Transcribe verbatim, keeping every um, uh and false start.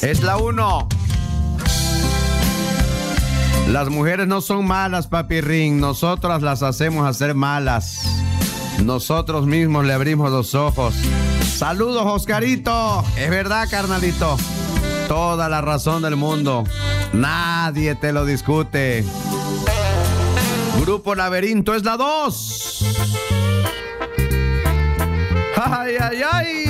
Es la uno. Las mujeres no son malas, papi Ring. Nosotras las hacemos hacer malas. Nosotros mismos le abrimos los ojos. Saludos, Oscarito. Es verdad, carnalito. Toda la razón del mundo. Nadie te lo discute. Grupo Laberinto es la dos. ¡Ay, ay, ay!